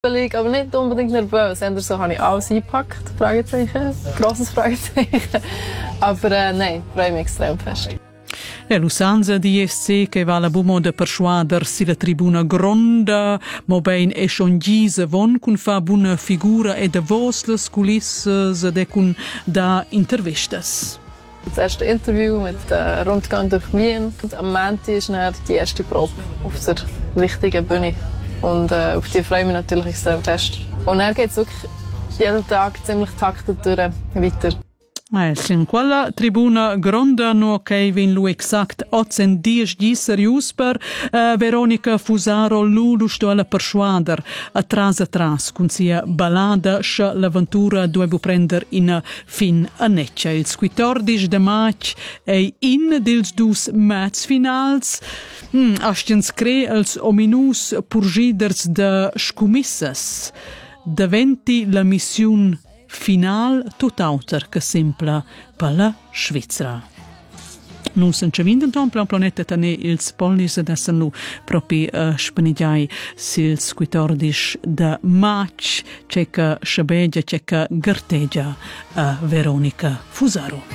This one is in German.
Aber nicht unbedingt nervös. Eher so habe ich alles eingepackt, Fragezeichen, grosses Fragezeichen. Aber nein, freue mich extrem fest. L'usanza di ESC che va la bumo de persuader si la tribuna gronda, mo bein e schongise von cun fa buna figura e de vos las culisses de cun da intervistas. Das erste Interview mit Rundgang durch Wien. Und am Montag ist dann die erste Probe auf der richtigen Bühne. Und auf die freue ich mich natürlich extrem fest. Und dann geht es wirklich jeden Tag ziemlich taktet durch weiter. In quella tribuna gronda no che vin lu exact 810 di serius per Veronica Fusaro lu sto alla persuader atras con sia balada scha l'avventura dove prender in fin a neccia il 14 de maig e in dils dus match finals astens cre als ominus purgiders de scumissas daventi la mission final tot auter che sempla per la Svizzera. Nus se vindenton plan planeta tane ils polnis da sanu propi spanigiai sils 14 de maig ceca schabegia ceca gartegia Veronica Fusaro.